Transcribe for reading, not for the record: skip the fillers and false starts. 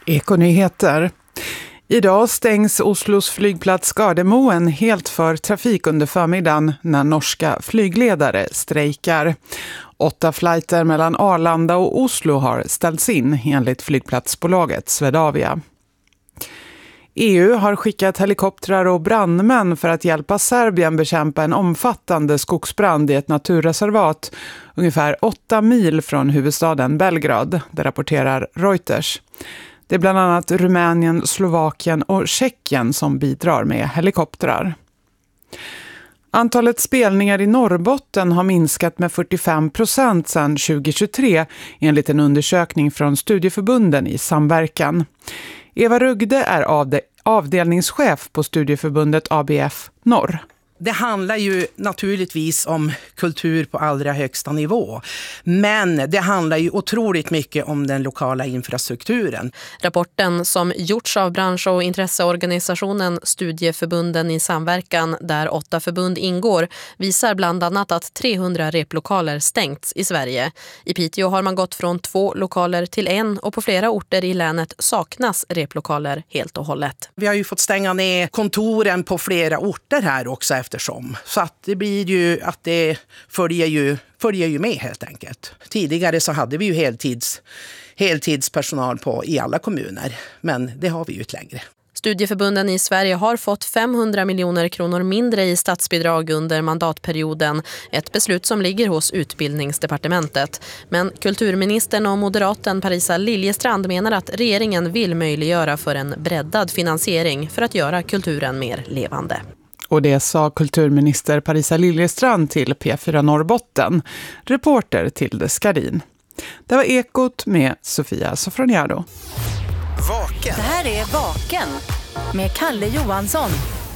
Ekonyheter. Idag stängs Oslos flygplats Gardermoen helt för trafik under förmiddagen när norska flygledare strejkar. 8 flighter mellan Arlanda och Oslo har ställts in enligt flygplatsbolaget Swedavia. EU har skickat helikoptrar och brandmän för att hjälpa Serbien bekämpa en omfattande skogsbrand i ett naturreservat ungefär 8 mil från huvudstaden Belgrad, det rapporterar Reuters. Det är bland annat Rumänien, Slovakien och Tjeckien som bidrar med helikoptrar. Antalet spelningar i Norrbotten har minskat med 45% sedan 2023 enligt en undersökning från studieförbunden i samverkan. Eva Rugde är avdelningschef på studieförbundet ABF Norr. Det handlar ju naturligtvis om kultur på allra högsta nivå. Men det handlar ju otroligt mycket om den lokala infrastrukturen. Rapporten som gjorts av bransch- och intresseorganisationen Studieförbunden i samverkan, där 8 förbund ingår, visar bland annat att 300 replokaler stängts i Sverige. I Piteå har man gått från 2 lokaler till 1 och på flera orter i länet saknas replokaler helt och hållet. Vi har ju fått stänga ner kontoren på flera orter här också eftersom. Så att det blir ju att det följer ju med helt enkelt. Tidigare så hade vi ju heltidspersonal i alla kommuner, men det har vi ju inte längre. Studieförbunden i Sverige har fått 500 miljoner kronor mindre i statsbidrag under mandatperioden. Ett beslut som ligger hos Utbildningsdepartementet. Men kulturministern och moderaten Parisa Liljestrand menar att regeringen vill möjliggöra för en breddad finansiering för att göra kulturen mer levande. Och det sa kulturminister Parisa Liljestrand till P4 Norrbotten. Reporter till Skarin. Det var Ekot med Sofia Sofroniado. Vaken. Det här är Vaken med Kalle Johansson.